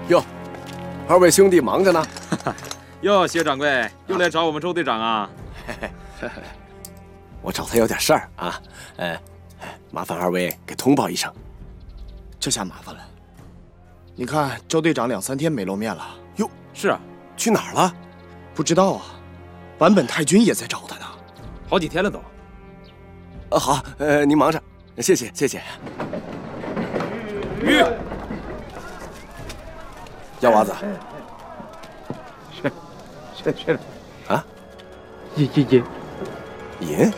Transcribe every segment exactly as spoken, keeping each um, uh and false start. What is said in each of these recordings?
哟，二位兄弟忙着呢。 哟，薛掌柜又来找我们周队长啊？ 我找他有点事儿啊，呃，麻烦二位给通报一声。 这下麻烦了，你看周队长两三天没露面了。 哟， 是啊， 去哪儿了？ 不知道啊，坂本太君也在找他呢， 好几天了都。 呃，好，呃，您忙着，谢谢谢谢。 玉， 幺娃子， 是是是啊， 银银银银。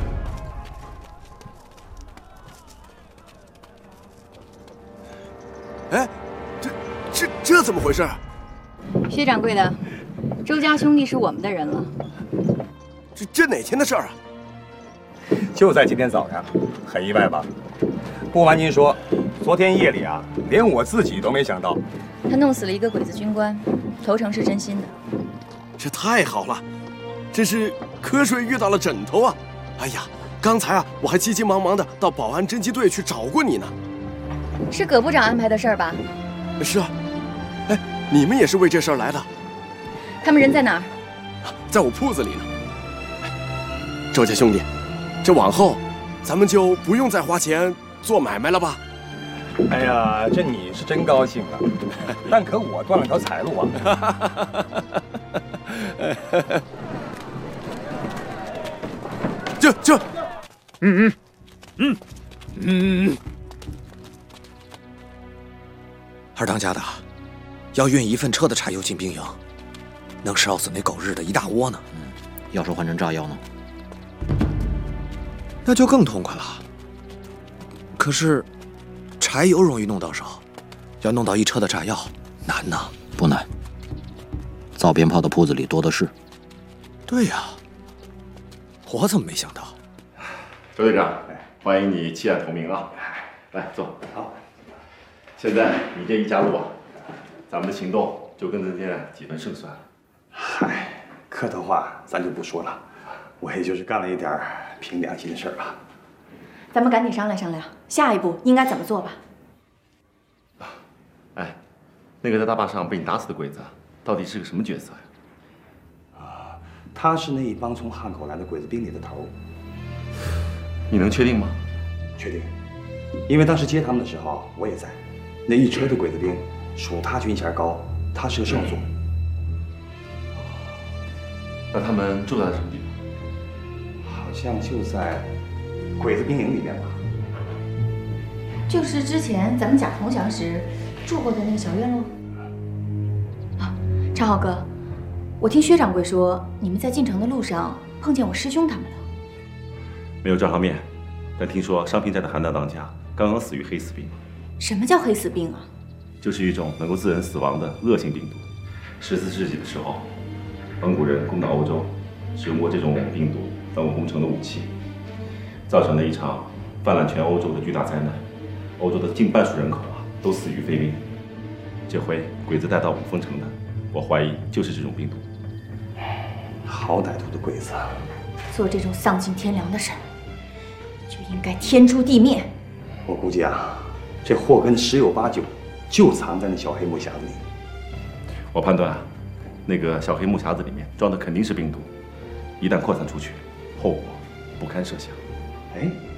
哎，这这这怎么回事？ 薛掌柜的，周家兄弟是我们的人了。 这这哪天的事儿啊？ 就在今天早上，很意外吧？不瞒您说，昨天夜里啊，连我自己都没想到， 他弄死了一个鬼子军官，投诚是真心的。 这太好了，真是瞌睡遇到了枕头啊！哎呀，刚才啊，我还急急忙忙的到保安侦缉队去找过你呢。 是葛部长安排的事儿吧？ 是啊，哎，你们也是为这事儿来的？ 他们人在哪儿？ 在我铺子里呢。周家兄弟，这往后咱们就不用再花钱做买卖了吧？ 哎呀，这你是真高兴啊！但可我断了条财路啊！ 就就， 嗯嗯嗯嗯。二当家的，要运一份车的柴油进兵营，能烧死那狗日的一大窝呢。 嗯，要是换成炸药呢？ 那就更痛快了。可是，柴油容易弄到手，要弄到一车的炸药难呐。 不难，造鞭炮的铺子里多的是。 对呀，我怎么没想到？ 周队长，欢迎你弃暗投明啊！来坐。好。现在你这一加入啊，咱们的行动就更增添几分胜算了。 嗨，客套话咱就不说了，我也就是干了一点凭良心的事儿吧。 咱们赶紧商量商量，下一步应该怎么做吧。 哎，那个在大坝上被你打死的鬼子，到底是个什么角色呀？ 啊，他是那一帮从汉口来的鬼子兵里的头。 你能确定吗？ 确定，因为当时接他们的时候我也在。那一车的鬼子兵，属他军衔高，他是个少佐。 那他们住在什么地方？ 好像就在鬼子兵营里面吧。 就是之前咱们假投降时住过的那个小院落。啊，昌浩哥，我听薛掌柜说你们在进城的路上碰见我师兄他们了。 没有照上面，但听说商平寨的韩大当家刚刚死于黑死病。 什么叫黑死病啊？ 就是一种能够致人死亡的恶性病毒。十四世纪的时候，蒙古人攻打欧洲，使用过这种病毒当做攻城的武器，造成了一场泛滥全欧洲的巨大灾难。欧洲的近半数人口啊，都死于非命。这回鬼子带到五凤城的，我怀疑就是这种病毒。 好歹毒的鬼子， 做这种丧尽天良的事儿，就应该天诛地灭。 我估计啊，这祸根十有八九就藏在那小黑木匣子里。 我判断啊，那个小黑木匣子里面装的肯定是病毒，一旦扩散出去，后果不堪设想。 哎。